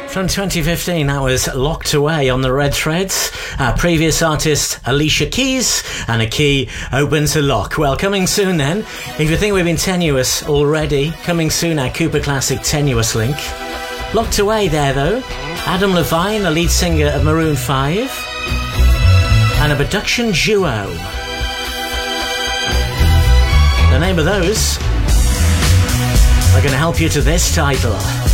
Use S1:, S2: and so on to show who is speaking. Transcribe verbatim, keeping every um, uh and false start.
S1: From twenty fifteen, that was Locked Away on the Red Threads. Our previous artist, Alicia Keys, and a key open to lock. Well, coming soon then, if you think we've been tenuous already, coming soon our Cooper Classic Tenuous Link. Locked Away there though, Adam Levine, the lead singer of Maroon five, and a production duo. The name of those are going to help you to this title.